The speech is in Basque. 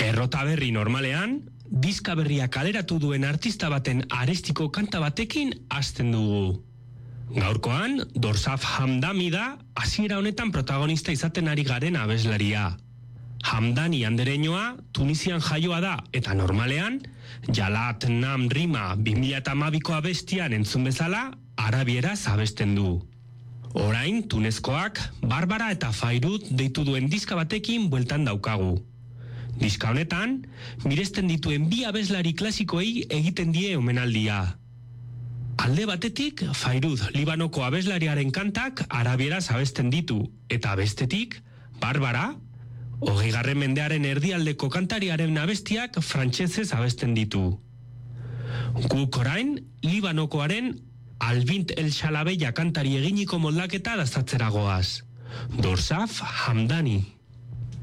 Errota berri normalean, diska berria kaleratu duen artista baten arestiko kanta batekin hasten dugu. Gaurkoan, Dorsaf Hamdani da hasiera honetan protagonista izaten ari garen abeslaria. Hamdani andereñoa Tunisian jaioa da eta normalean, Jalat Nam Rima 2012ko abestian entzun bezala, arabieraz abesten du. Orain, Tunezkoak, Barbara eta Fairuz deitu duen diska batekin bueltan daukagu. Diska honetan, miresten dituen bi abeslari klasikoei egiten die omenaldia. Alde batetik, Fairuz Libanoko abeslariaren kantak arabieraz abesten ditu, eta bestetik, Barbara, 20. mendearen erdialdeko kantariaren abestiak frantsesez abesten ditu. Guk orain, Libanokoaren Albint El Shalabeya kantari eginiko moldaketa dastatzera goaz. Dorsaf Hamdani.